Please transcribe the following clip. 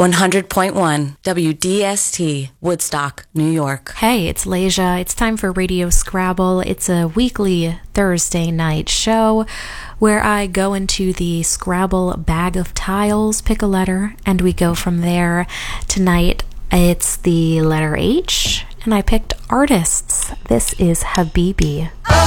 100.1 WDST, Woodstock, New York. Hey, it's Leisha. It's time for Radio Scrabble. It's a weekly Thursday night show where I go into the Scrabble bag of tiles, pick a letter, and we go from there. Tonight, it's the letter H, and I picked artists. This is Habibi.